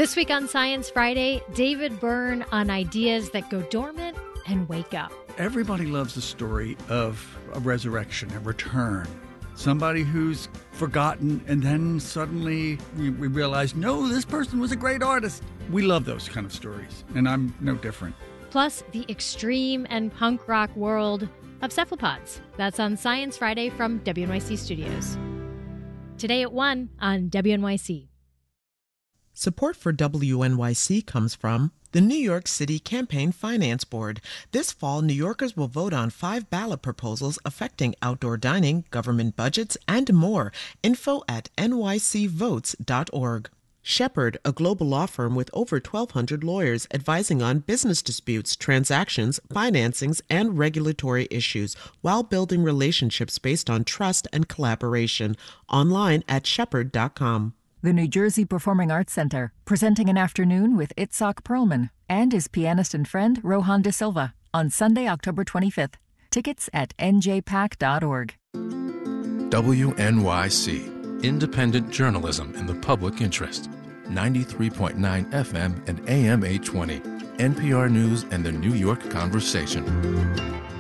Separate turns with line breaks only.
This week on Science Friday, David Byrne on ideas that go dormant and wake up.
Everybody loves the story of a resurrection, a return. Somebody who's forgotten, and then suddenly we realize, no, this person was a great artist. We love those kind of stories, and I'm no different.
Plus, the extreme and punk rock world of cephalopods. That's on Science Friday from WNYC Studios. Today at 1 on WNYC.
Support for WNYC comes from the New York City Campaign Finance Board. This fall, New Yorkers will vote on 5 ballot proposals affecting outdoor dining, government budgets, and more. Info at nycvotes.org. Shepherd, a global law firm with over 1,200 lawyers advising on business disputes, transactions, financings, and regulatory issues while building relationships based on trust and collaboration. Online at shepherd.com.
The New Jersey Performing Arts Center, presenting an afternoon with Itzhak Perlman and his pianist and friend Rohan De Silva on Sunday, October 25th. Tickets at njpac.org.
WNYC, independent journalism in the public interest. 93.9 FM and AM 820. NPR News and the New York Conversation.